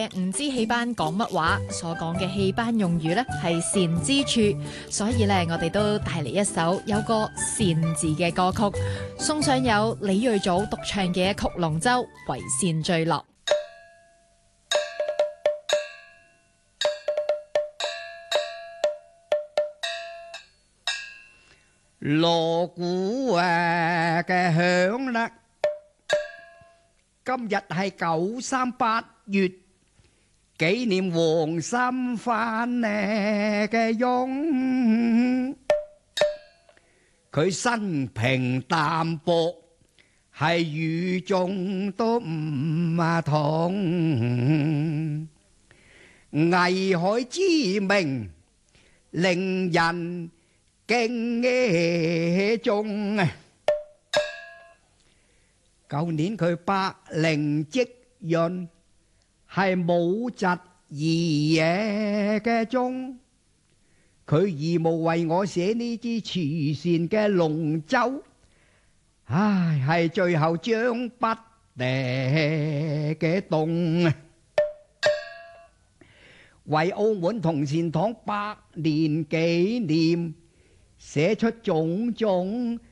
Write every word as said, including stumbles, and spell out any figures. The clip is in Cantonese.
嘅唔知戲班講乜話，所講嘅戲班用語呢係善之處，所以呢，我哋都帶嚟一首有個善字嘅歌曲，送上有李瑞祖獨唱嘅一曲《龍舟》，為善最樂。 鑼鼓誒嘅響啦，今日係九三八月，紀念黃心番誒嘅翁，佢生平淡薄，係與眾都唔啊同，藝海之名令人敬重啊！舊年佢百齡積潤，係武疾兒嘅鐘，佢義務為我寫呢支慈善嘅龍舟，唉，係最後將筆嘅動啊！為澳門同善堂百年紀念，寫出種種